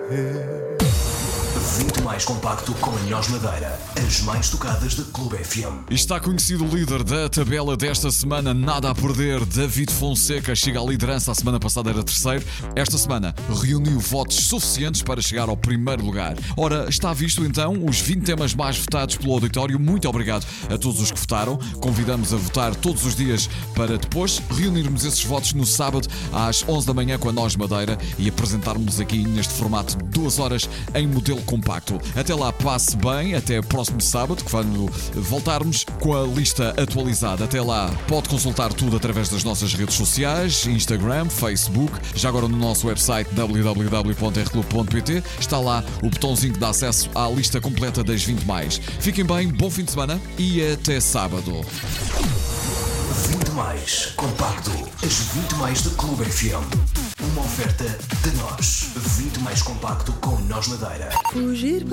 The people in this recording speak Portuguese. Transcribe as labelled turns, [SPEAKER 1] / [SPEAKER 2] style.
[SPEAKER 1] 20 mais compacto com a Nós Madeira. As mais tocadas da Clube FM.
[SPEAKER 2] Está conhecido o líder da tabela desta semana, nada a perder. David Fonseca chega à liderança. A semana passada era terceiro. Esta semana reuniu votos suficientes para chegar ao primeiro lugar. Ora, está visto então os 20 temas mais votados pelo auditório. Muito obrigado a todos os que votaram. Convidamos a votar todos os dias para depois reunirmos esses votos no sábado às 11 da manhã com a Nós Madeira e apresentarmos aqui neste formato de 2 horas em modelo compacto. Até lá, passe bem, até próximo sábado, que quando voltarmos com a lista atualizada. Até lá, pode consultar tudo através das nossas redes sociais, Instagram, Facebook, já agora no nosso website www.rclub.pt está lá o botãozinho que dá acesso à lista completa das 20 mais. Fiquem bem, bom fim de semana e até sábado.
[SPEAKER 1] 20 mais compacto. As 20 mais da Clube FM. Uma oferta de nós. 20 mais compacto com Nós Madeira.
[SPEAKER 3] Fugir